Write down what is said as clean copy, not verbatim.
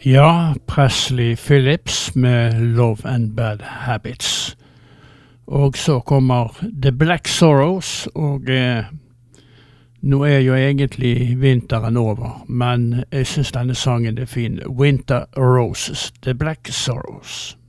Ja, Presley Phillips med Love and Bad Habits. Og så kommer The Black Sorrows, og nå jo egentlig vinteren over, men jeg synes denne sangen er fin. Winter Roses, The Black Sorrows.